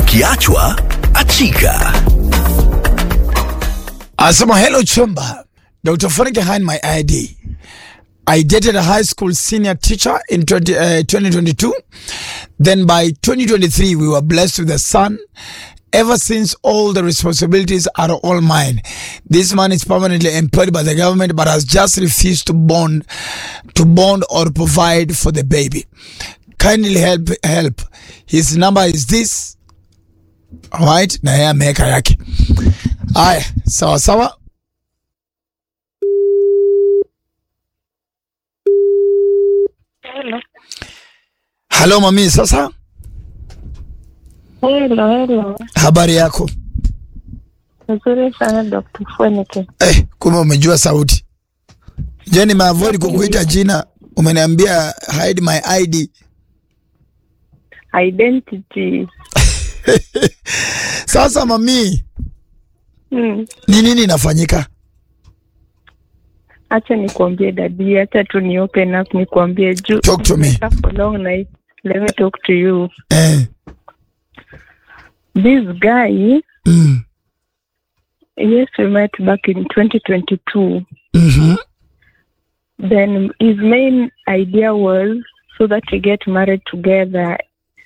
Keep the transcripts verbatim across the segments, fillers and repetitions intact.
Ukiachwa achika. Asema hello chumba. Doctor Funny behind my I D. I dated a high school senior teacher in twenty, uh, twenty twenty-two. Then by twenty twenty-three, we were blessed with a son. Ever since, all the responsibilities are all mine. This man is permanently employed by the government, but has just refused to bond, to bond or provide for the baby. Kindly help, help. His number is this. Alright, na yeye ameweka yake. Aya, sawa sawa. Hello. Hello mami, sasa? Hello, hello. Habari yako? Nzuri sana Doctor Fuenike. Eh, kumbe umejua sauti. Je, nimeavoid kukuita jina, umeniambia hide my I D. Identity. Sasa mami, Hmm. ni nini inafanyika? Acha nikuambie dadi, acha tu ni open up nikuambie juu. Talk to me. For long night. Let me talk to you. Eh. This guy, Mm. yes, we met back in twenty twenty-two. Mhm. Then his main idea was so that we get married together.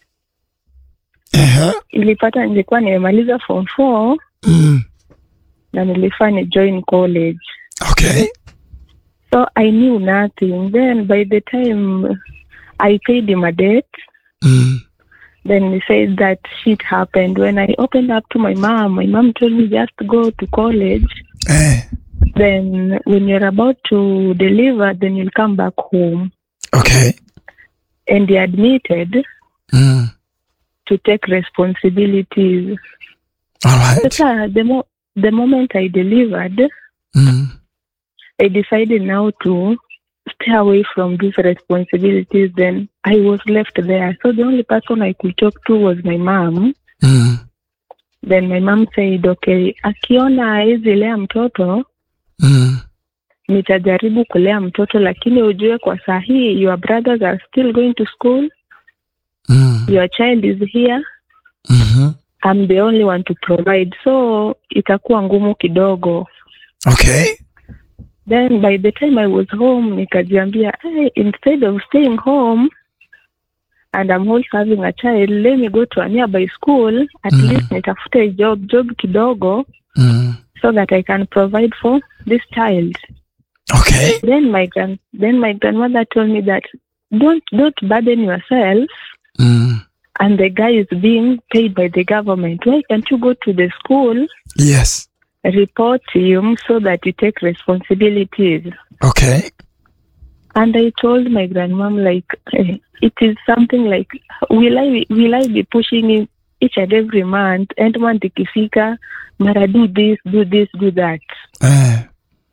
Eh. Ilipata nilikuwa nimemaliza form four Mm. na nilifaa ni join college. Okay. So I knew nothing. Then by the time I paid him a debt, Mm. then he said that shit happened. When I opened up to my mom, my mom told me just go to college. Eh. Then when you're about to deliver, then you'll come back home. Okay. And he admitted Mm. to take responsibilities. All right. But uh, the, mo- the moment I delivered, Mm. I decided now to stay away from these responsibilities. Then I was left there. So the only person I could talk to was my mom. Mm. Then my mom said, okay, akiona haezi lea mtoto, Mm. nitajaribu kulea mtoto, lakini ujue kwa saa hii your brothers are still going to school. Mm. Your child is here. Mhm. I'm the only one to provide. So itakuwa ngumu kidogo. Okay. Then by the time I was home, nikajiambia, hey, instead of staying home and I'm also having a child, let me go to a nearby school. At Mm. least nitafute job, job kidogo, Mm. so that I can provide for this child. Okay. Then my grand, then my grandmother told me that don't don't burden yourself. Mm. And the guy is being paid by the government. Why can't you go to the school, Yes. report him so that you take responsibilities? Okay. And I told my grandmom, like, eh, it is something like, will I will I be pushing him each and every month, and month ikifika, mara do this, do this, do that. Eh.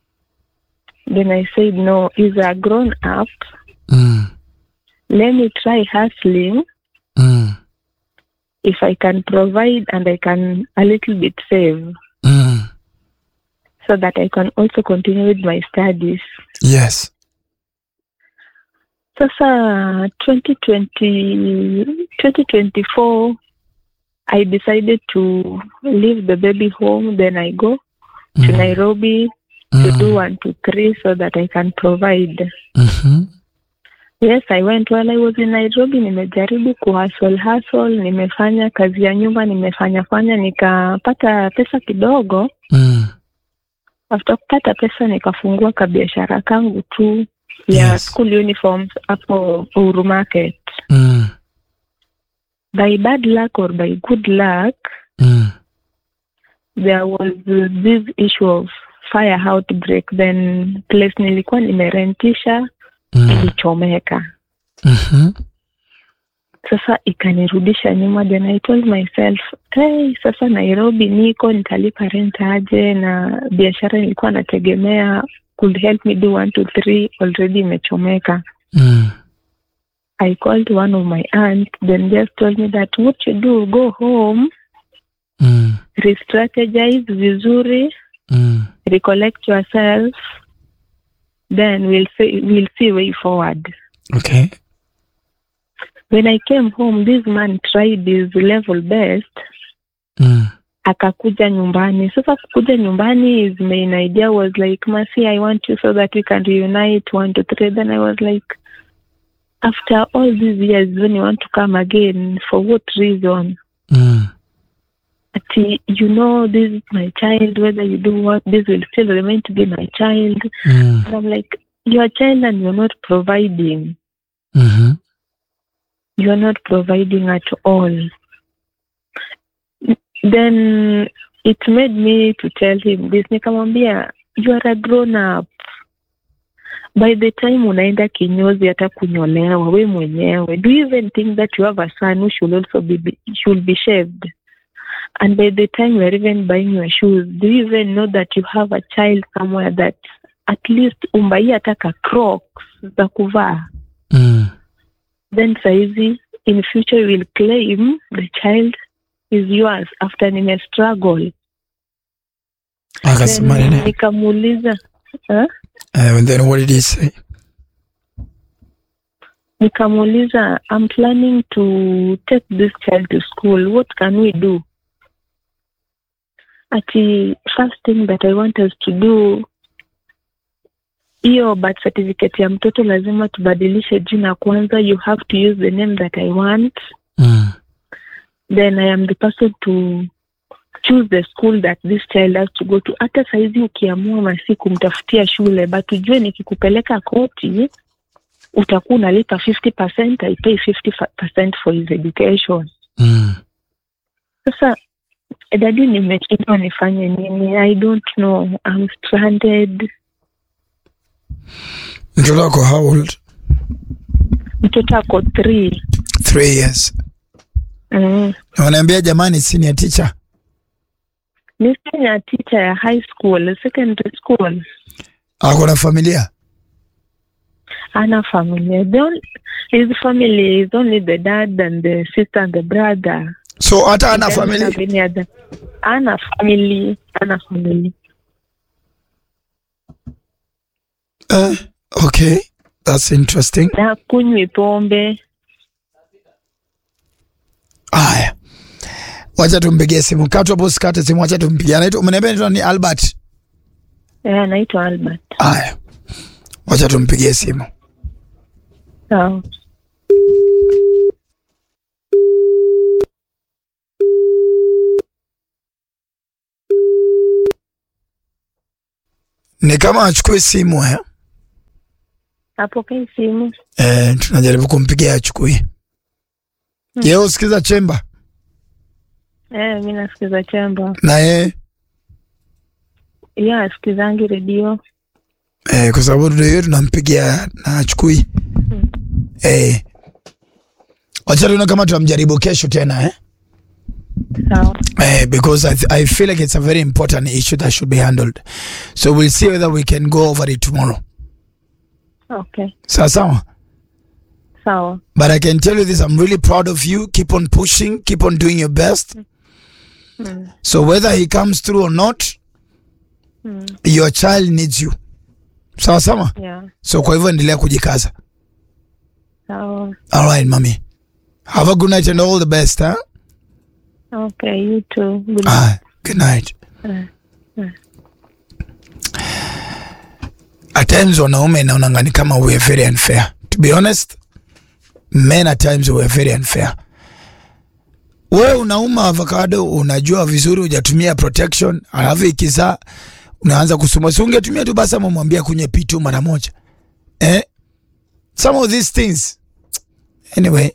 Then I said, no, he's a grown up. Mm. Let me try hustling. Mm. If I can provide and I can a little bit save, Mm. so that I can also continue with my studies. Yes. Sasa twenty twenty, twenty twenty-four, I decided to leave the baby home. Then I go to Mm. Nairobi Mm. to do one, two, three, so that I can provide. Mhm. Yes, I went while I was in Nairobi. Nimejaribu kuhustle hustle, nimefanya kazi ya nyumba, nimefanya fanya, nikapata pesa kidogo. Mm. After kupata pesa, nikafungua kabiashara kangu tu ya Yes. school uniforms hapo Uhuru Market. Mm. By bad luck or by good luck, Mm. there was uh, this issue of fire outbreak. Then place nilikuwa nimerentisha Mm. ilichomeka. Mhm. Sasa ikanirudisha nyuma. Then I told myself, hey, sasa Nairobi niko, nitalipa rent aje, na biashara nilikuwa nategemea could help me do one, two, three, already imechomeka. Mm. I called one of my aunts, then just told me that what you do, go home, Mm. re-strategize vizuri, Mm. recollect yourself, then we'll see, we'll see way forward. Okay. When I came home, this man tried his level best Mm. Akakuja nyumbani. Sasa kukuja nyumbani, his main idea was like, Mercy, I want you so that we can reunite one, two, three. Then I was like, after all these years, when you want to come again, for what reason? Mm. Ati, you know, this is my child, whether you do what, this will still remain to be my child. Mm. And I'm like, you're a child and you're not providing. Mm-hmm. You're not providing at all. Then it made me to tell him this. Nikamwambia, you are a grown up. By the time unaenda kinyozi hata kunyolewa we mwenyewe, do you even think that you have a son who should also be should be shaved? And by the time you are even buying your shoes, do you even know that you have a child somewhere that at least umbai ataka Crocs za kuvaa? Mm. Then saizi in future you will claim the child is yours after nime struggle. Akasema nini? Nikamuuliza, huh? Uh, and then what did he say? Nikamuuliza, I'm planning to take this child to school. What can we do? Ati, first thing that I want us to do, hiyo birth certificate ya mtoto lazima tubadilishe jina kwanza. You have to use the name that I want. Mm. Then I am the person to choose the school that this child has to go to. Hata saizi ukiamua Mercy kumtafutia shule, but ujue nikikupeleka koti utakuwa unalipa fifty percent, I pay fifty percent for his education. Mm. Sasa dadi, nimeshindwa nifanye nini? I don't know. I'm stranded. Mtoto wako how old? Mtoto ako three. Three years. Mm. Wanaambia jamani, senior teacher. Ni senior teacher ya high school, secondary school. Ako na familia? Ana familia. The only, his family is only the dad and the sister and the brother. So hata ana family? Ana family. Ana family. Uh, okay. That's interesting. Na kunywi pombe. Aya. Wacha tumpigie simu. Katu hapo sikate simu, wacha tumpigie. Anaitwa, umeniambia anaitwa ni Albert? Eh, anaitwa Albert. Aya. Wacha tumpigie simu. Sawa. Ni kama achukue simu eh? Apokee simu. Eh, tunajaribu kumpigia achukue. Hmm. Yeye usikiza Chemba? Eh, mimi nasikiza Chemba. Na yeye? Yeah, sikizangi radio. Eh, kwa sababu ndio tunampigia na achukue. Hmm. Eh. Wacha tuone kama tutamjaribu kesho tena eh? Sawa. Uh, because I, th- I feel like it's a very important issue that should be handled. So we'll see whether we can go over it tomorrow. Okay. Sawa sawa. Sawa. But I can tell you this, I'm really proud of you. Keep on pushing, keep on doing your best. Mm. So whether he comes through or not, Mm. your child needs you. Sawa sawa? Yeah. So kwa hivyo endelea kujikaza. Sawa. All right, mommy. Have a good night and all the best, huh? Okay, you too. Good night. Ah, good night. Uh, uh. At times wanaume naonanga ni kama we are very unfair. To be honest, men at times we are very unfair. Wewe unauma avocado, unajua vizuri hujatumia protection, alafu ikizaa unaanza kusuma. Si ungetumia tu basi amwambia kunye pitu mara moja. Eh? Some of these things. Anyway.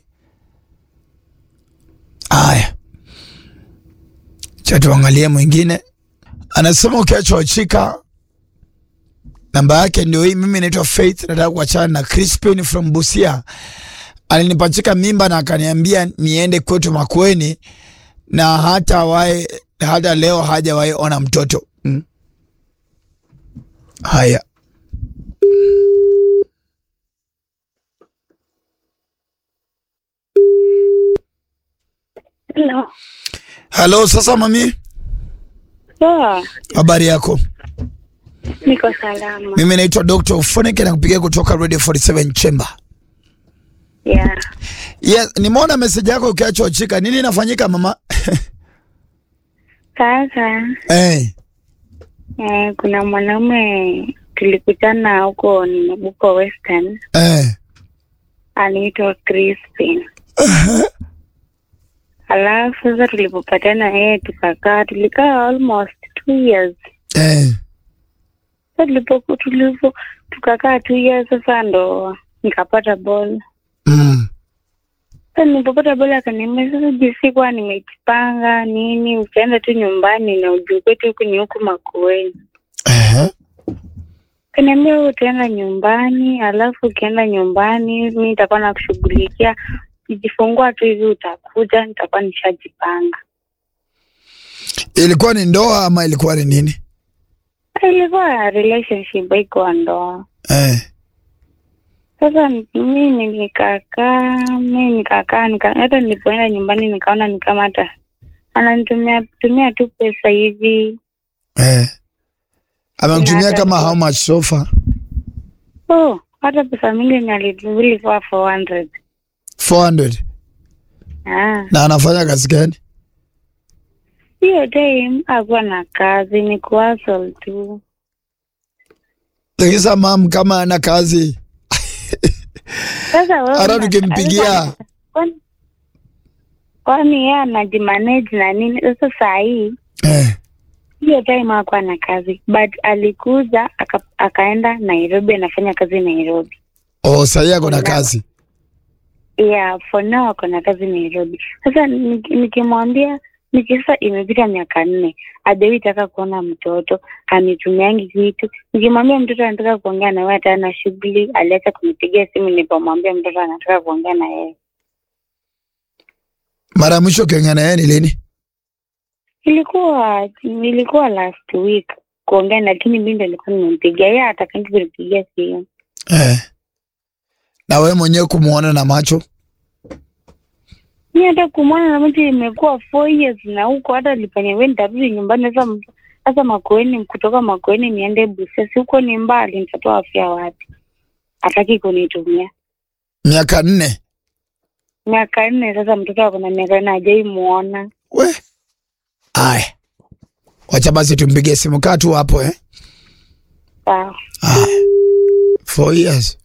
Aya. Cha tuangalie mwingine. Anasema ukiachwa chika, namba yake ndio hii. Mimi naitwa Faith, nataka kuachana na Crispin from Busia. Alinipachika mimba na akaniambia niende kwetu Makueni, na hata wae, hata leo hajawahi ona mtoto. Hmm? Haya. Hello. Hello, sasa mami. Poa. Habari yako? Niko salama. Mimi naitwa Doctor Ufoneke na kupigia kutoka Radio forty-seven Chamber. Yeah. Yes, nimeona message yako ukiachwa chika. Nini inafanyika mama? Sasa Eh. eh, kuna mwanaume tulikutana huko huko Western. Eh. Anaitwa Crispin. Alafu sasa tulipopatana yeye tukakaa tulikaa almost two years. Eh. Sasa tulipo tulipo tukakaa two years sasa ndo nikapata ball. Mm. Sasa nilipopata ball akaniambia sasa jinsi kwa nimejipanga nini ukienda tu nyumbani na ujue kwetu huku ni huku Makueni. Eh. Kaniambia utaenda nyumbani, alafu ukienda nyumbani mimi nitakuwa nakushughulikia. Ukijifungua tu hivi utakuja, nitakuwa nishajipanga. Ilikuwa ni ndoa ama ilikuwa ni nini? Ilikuwa relationship, haikuwa ndoa. Eh. Sasa mimi nikakaa, mimi nikakaa, nika hata nilipoenda nyumbani nikaona ni kama hata ananitumia tumia tu pesa hivi. Eh. Amemtumia kama how much so far? Oh, hata pesa mingi ni alivuli kwa four hundred. four hundred. Ah. Na anafanya kazi gani? Hiyo time hakuwa na kazi, ni kuhustle tu. Tekisa mam kama ana kazi. Sasa wewe Hata tukimpigia. Kwani kwani yeye anajimanage na nini? Sasa saa hii Eh. hiyo time hakuwa na kazi, but alikuja aka, akaenda Nairobi, anafanya kazi Nairobi. Oh, sasa yako na kazi. Yeah, for now ako na kazi Nairobi. Sasa nikimwambia niki sasa imepita miaka nne, hajawahi taka kuona mtoto, anitumiangi kitu. Nikimwambia mtoto anataka kuongea na wewe hata ana shughuli, aliacha kunipigia simu nilipomwambia mtoto anataka kuongea na yeye. Mara mwisho kuongea na yeye ni lini? Ilikuwa ilikuwa last week kuongea, lakini mimi ndo nilikuwa nimempigia yeye, atakangi kunipigia simu. Eh. Na wewe mwenyewe kumuona na macho? Mimi hata kumwona na mtu imekuwa four years na huko hata nilifanya wewe nitarudi nyumbani sasa sasa Makueni, kutoka Makueni niende Busia, huko ni mbali, nitatoa afya wapi? Hataki kunitumia. Miaka nne. Miaka nne sasa, mtoto wako na miaka nne hajai muona. We. Ai. Wacha basi tumpigie simu kaa tu hapo eh. Sawa. Ah. Four years.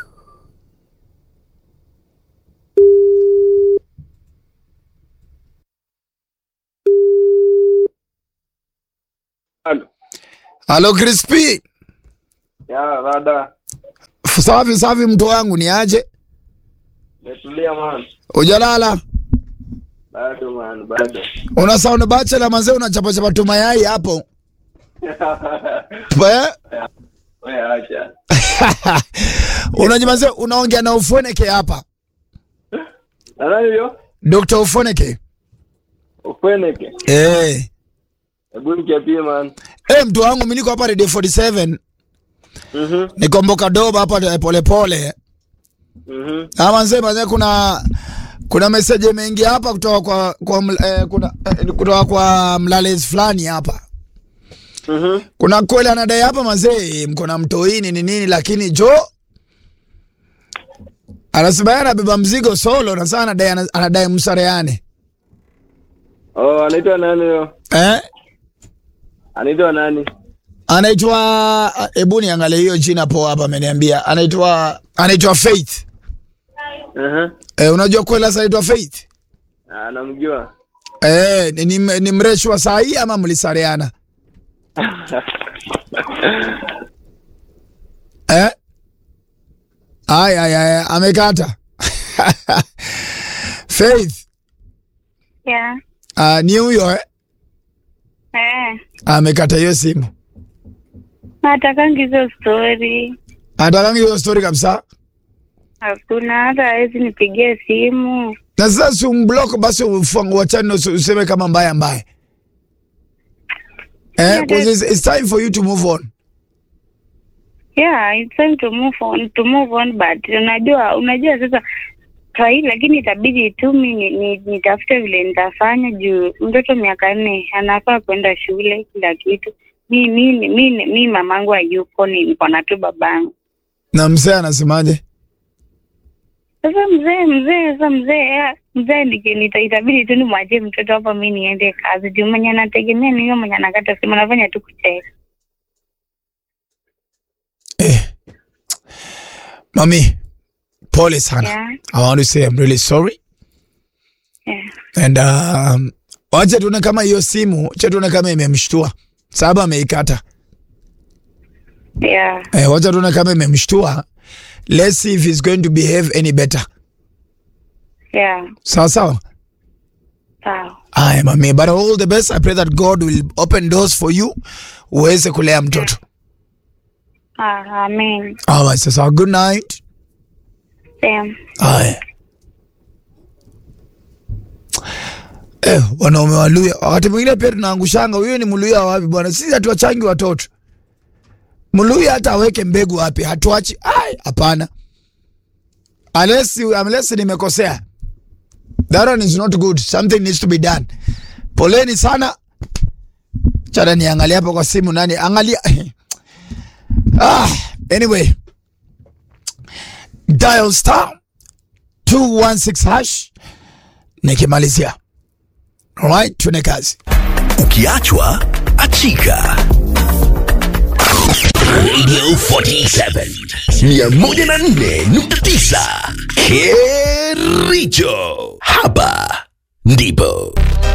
Halo. Halo Crispy. Ya, rada. Safi safi mtu wangu ni aje? Netulia man. Ujalala? Bado man, bado. Una sound bachelor manze, unachapa chapa tu mayai hapo. Wewe? Wewe acha. Unajimaze unaongea na Ufoneke hapa. Nani hiyo? Doctor Ufoneke. Ufoneke. Eh. Hebu nikiapie man. Eh, mtu wangu mimi niko hapa Radio forty-seven. Mhm. Nikomboka doba hapa pole pole. Mhm. Na manze manze kuna kuna message mengi hapa kutoka kwa kwa eh, kuna eh, kutoka kwa mlalezi fulani hapa. Mhm. Kuna kweli anadai hapa manze mko na mtoini ni nini, lakini jo anasema yana beba mzigo solo na sana anadai anadai msareane. Oh, anaitwa nani hiyo? Eh? Anaitwa nani? Anaitwa hebu niangalie hiyo jina poa hapa ameniambia. Anaitwa anaitwa Faith. Mhm. Eh, unajua kweli sasa anaitwa Faith? Ah, namjua. Eh, ni, ni, ni mreshwa saa hii ama mlisareana? Eh? Ay ay ay amekata. Faith. Yeah. Ah, ni huyo eh? Eh. Amekata hiyo simu. Hatakangi hizo story. Atakangi hiyo story kabisa. Hakuna, hata hawezi nipigie simu. Na sasa umblock basi ufungue wachane useme kama mbaya mbaya. Eh, because it's, it's time for you to move on. Yeah, it's time to move on, to move on, but unajua unajua sasa sai, lakini itabidi tu mimi ni, nitafute vile nitafanya juu mtoto miaka nne anafaa kwenda shule kila kitu. Mimi mimi mimi mimi mamangu hayupo, niko na tu babangu. Na mzee anasemaje? Sasa mzee mzee sasa mzee mzee nitaitabidi tu nimwachie mtoto hapa mimi niende kazi. Juu mwenye anategemea ni yule mwenye anakata simu, anafanya tu kucheka. Eh. Mami, pole sana. Yeah. I want to say I'm really sorry. Yeah. And um, wacha tuone kama hiyo simu, wacha tuone kama imemshtua. Sababu ameikata. Yeah. Eh, wacha tuone kama imemshtua. Let's see if he's going to behave any better. Yeah. Sawa sawa. Sawa. Aya mami, but all the best. I pray that God will open doors for you. Uweze kulea mtoto. Ah, amen. Alright, so good night. Same. Aya. Eh, wanaume wa Luya. Wakati mwingine pia tunaangushanga, huyo ni Mluya wapi bwana? Sisi hatuachangi watoto. Mluya hata aweke mbegu wapi, hatuachi. Ai, hapana. Unless unless nimekosea. That one is not good. Something needs to be done. Poleni sana. Chana niangalia hapa kwa simu nani? Angalia. Ah, anyway. Dial star two one six hash. Nikimalizia. Alright, tuone kazi. Ukiachwa achika. Radio forty-seven mia moja na nne nukta tisa Kericho. Hapa ndipo